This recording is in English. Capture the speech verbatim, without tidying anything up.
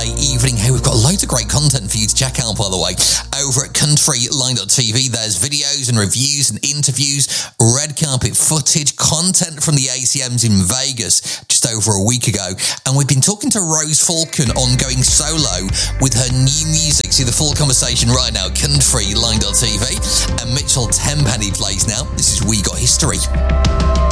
Saturday evening. Hey, we've got loads of great content for you to check out, by the way, over at country line dot t v. There's videos and reviews and interviews, red carpet footage, content from the A C Ms in Vegas just over a week ago. And we've been talking to Rose Falcon on going solo with her new music. See the full conversation right now, country line dot t v. And Mitchell Tenpenny plays now. This is We Got History.